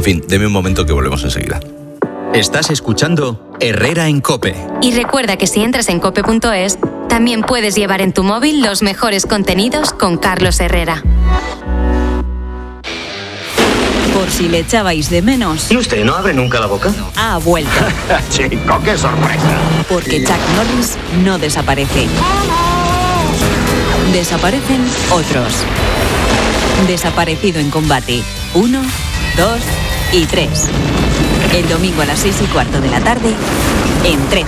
En fin, deme un momento que volvemos enseguida. Estás escuchando Herrera en COPE. Y recuerda que si entras en cope.es, también puedes llevar en tu móvil los mejores contenidos con Carlos Herrera. Por si le echabais de menos. ¿Y usted no abre nunca la boca? Ha vuelto. Chico, qué sorpresa. Porque Chuck Norris no desaparece. Desaparecen otros. Desaparecido en combate. 1, 2 y 3. El domingo a las 6:15 de la tarde, en 13.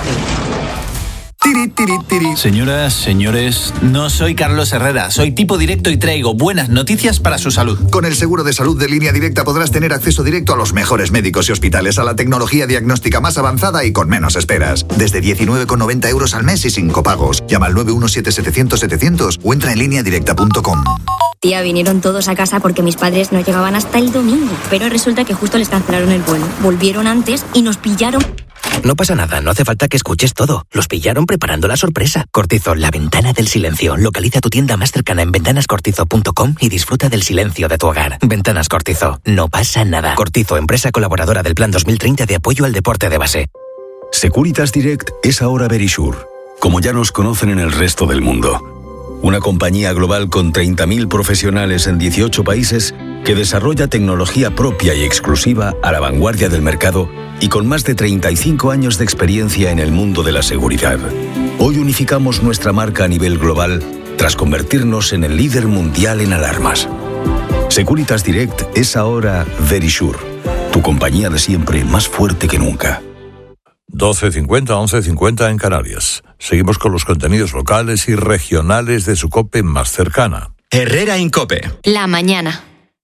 Señoras, señores, no soy Carlos Herrera, soy tipo directo y traigo buenas noticias para su salud. Con el seguro de salud de Línea Directa podrás tener acceso directo a los mejores médicos y hospitales, a la tecnología diagnóstica más avanzada y con menos esperas. Desde 19,90 euros al mes y sin copagos. Llama al 917-700-700 o entra en lineadirecta.com. Tía, vinieron todos a casa porque mis padres no llegaban hasta el domingo. Pero resulta que justo les cancelaron el vuelo. Volvieron antes y nos pillaron. No pasa nada, no hace falta que escuches todo. Los pillaron preparando la sorpresa. Cortizo, la ventana del silencio. Localiza tu tienda más cercana en ventanascortizo.com y disfruta del silencio de tu hogar. Ventanas Cortizo, no pasa nada. Cortizo, empresa colaboradora del Plan 2030 de apoyo al deporte de base. Securitas Direct es ahora Verisure, como ya nos conocen en el resto del mundo. Una compañía global con 30.000 profesionales en 18 países que desarrolla tecnología propia y exclusiva a la vanguardia del mercado y con más de 35 años de experiencia en el mundo de la seguridad. Hoy unificamos nuestra marca a nivel global tras convertirnos en el líder mundial en alarmas. Securitas Direct es ahora Verisure, tu compañía de siempre más fuerte que nunca. 12:50, 11:50 en Canarias. Seguimos con los contenidos locales y regionales de su COPE más cercana. Herrera en COPE. La mañana.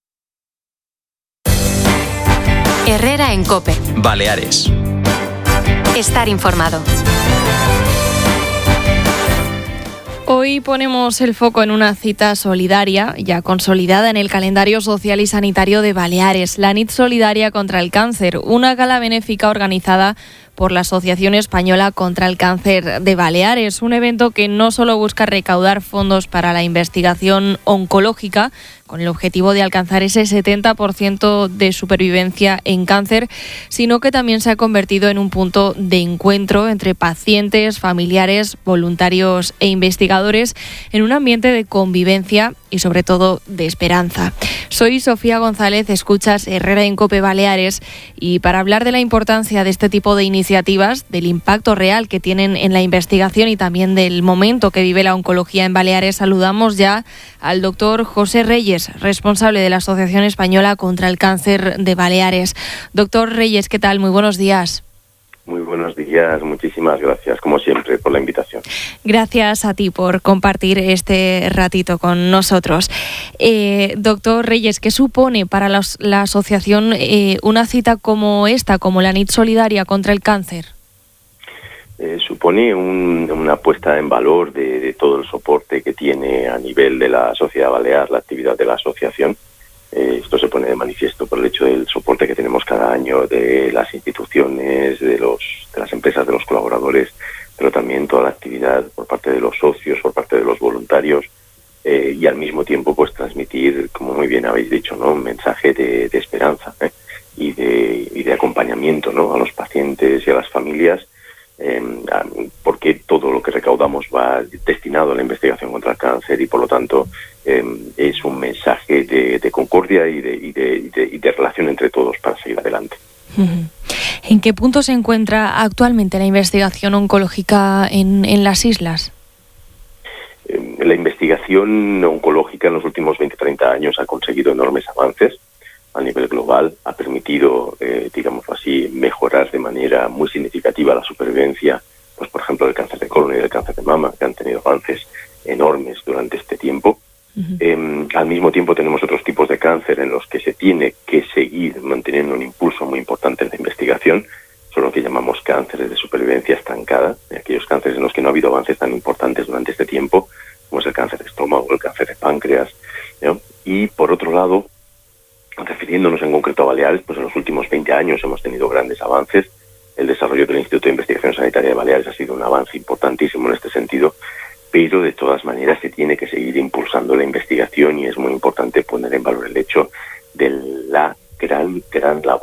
Herrera en COPE. Baleares. Estar informado. Hoy ponemos el foco en una cita solidaria ya consolidada en el calendario social y sanitario de Baleares, la nit Solidaria contra el Cáncer, una gala benéfica organizada por la Asociación Española contra el Cáncer de Baleares, un evento que no solo busca recaudar fondos para la investigación oncológica, con el objetivo de alcanzar ese 70% de supervivencia en cáncer, sino que también se ha convertido en un punto de encuentro entre pacientes, familiares, voluntarios e investigadores en un ambiente de convivencia y sobre todo de esperanza. Soy Sofía González, escuchas Herrera en COPE Baleares, y para hablar de la importancia de este tipo de iniciativas, del impacto real que tienen en la investigación y también del momento que vive la oncología en Baleares, saludamos ya al doctor José Reyes, responsable de la Asociación Española contra el Cáncer de Baleares. Doctor Reyes, ¿qué tal? Muy buenos días. Muy buenos días, muchísimas gracias, como siempre, por la invitación. Gracias a ti por compartir este ratito con nosotros. Doctor Reyes, ¿qué supone para la asociación una cita como esta, como la nit Solidaria contra el Cáncer? Supone una puesta en valor de todo el soporte que tiene a nivel de la sociedad balear la actividad de la asociación. Esto se pone de manifiesto por el hecho del soporte que tenemos cada año de las instituciones, de las empresas, de los colaboradores, pero también toda la actividad por parte de los socios, por parte de los voluntarios, y al mismo tiempo pues transmitir, como muy bien habéis dicho, ¿no?, un mensaje de esperanza y de acompañamiento, ¿no?, a los pacientes y a las familias, porque todo lo que recaudamos va destinado a la investigación contra el cáncer y por lo tanto es un mensaje de concordia y de relación entre todos para seguir adelante. ¿En qué punto se encuentra actualmente la investigación oncológica en las islas? La investigación oncológica en los últimos 20-30 años ha conseguido enormes avances a nivel global, ha permitido, digámoslo así, mejorar de manera muy significativa la supervivencia, pues por ejemplo, del cáncer de colon y del cáncer de mama, que han tenido avances enormes durante este tiempo. Al mismo tiempo tenemos otros tipos de cáncer en los que se tiene que seguir manteniendo un impulso muy importante en la investigación, son lo que llamamos cánceres de supervivencia estancada, aquellos cánceres en los que no ha habido avances tan importantes durante este tiempo, como es el cáncer de estómago, el cáncer de páncreas, ¿no? Y por otro lado, refiriéndonos en concreto a Baleares, pues en los últimos 20 años hemos tenido grandes avances. El desarrollo del Instituto de Investigación Sanitaria de Baleares ha sido un avance importantísimo en este sentido, pero de todas maneras se tiene que seguir impulsando la investigación y es muy importante poner en valor el hecho de la gran labor